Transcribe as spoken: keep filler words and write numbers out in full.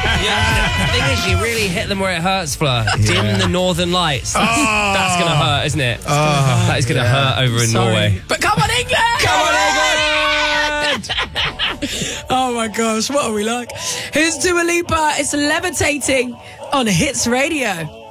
Yeah, the thing is, you really hit them where it hurts, Fleur. Dim Yeah. the northern lights. Oh. That's going to hurt, isn't it? Oh, that is going to yeah. hurt over in Sorry. Norway. But come on, England! Come on, England! Oh my gosh, what are we like? Here's Dua Lipa. It's Levitating on Hits Radio.